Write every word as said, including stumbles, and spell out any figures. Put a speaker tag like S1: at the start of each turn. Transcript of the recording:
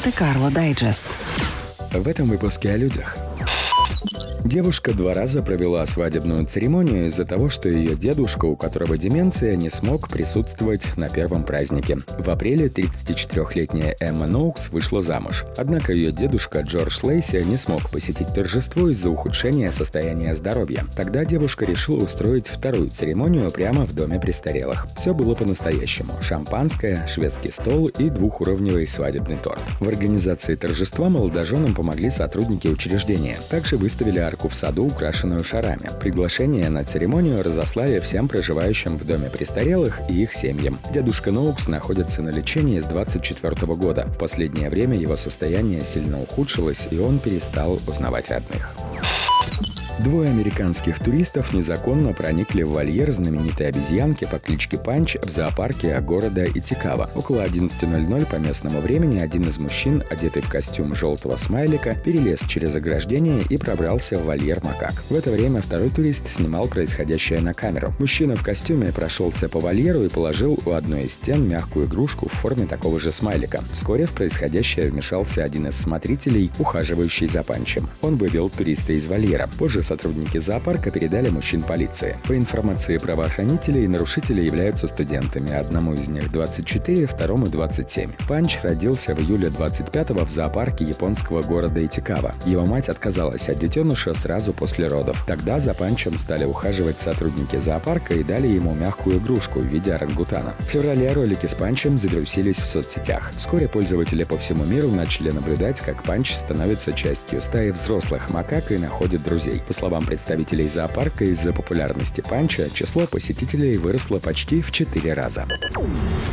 S1: Монте-Карло Дайджест.
S2: В этом выпуске о людях. Девушка два раза провела свадебную церемонию из-за того, что ее дедушка, у которого деменция, не смог присутствовать на первом празднике. В апреле тридцатичетырёхлетняя Эмма Ноукс вышла замуж. Однако ее дедушка Джордж Лейси не смог посетить торжество из-за ухудшения состояния здоровья. Тогда девушка решила устроить вторую церемонию прямо в доме престарелых. Все было по-настоящему. Шампанское, шведский стол и двухуровневый свадебный торт. В организации торжества молодоженам помогли сотрудники учреждения. Также выставили арку в саду, украшенную шарами. Приглашение на церемонию разослали всем проживающим в доме престарелых и их семьям. Дедушка Ноукс находится на лечении с двадцать четвёртого года. В последнее время его состояние сильно ухудшилось, и он перестал узнавать родных. Двое американских туристов незаконно проникли в вольер знаменитой обезьянки по кличке Панч в зоопарке города Итикава. Около одиннадцати ноль-ноль по местному времени один из мужчин, одетый в костюм желтого смайлика, перелез через ограждение и пробрался в вольер макак. В это время второй турист снимал происходящее на камеру. Мужчина в костюме прошелся по вольеру и положил у одной из стен мягкую игрушку в форме такого же смайлика. Вскоре в происходящее вмешался один из смотрителей, ухаживающий за Панчем. Он вывел туриста из вольера. Позже сотрудники зоопарка передали мужчин полиции. По информации правоохранителей, нарушители являются студентами. Одному из них двадцать четыре, второму двадцать семь. Панч родился в июле двадцать пятого в зоопарке японского города Итикава. Его мать отказалась от детеныша сразу после родов. Тогда за Панчем стали ухаживать сотрудники зоопарка и дали ему мягкую игрушку в виде орангутана. В феврале ролики с Панчем завирусились в соцсетях. Вскоре пользователи по всему миру начали наблюдать, как Панч становится частью стаи взрослых макак и находит друзей. По словам представителей зоопарка, из-за популярности Панча число посетителей выросло почти в четыре раза.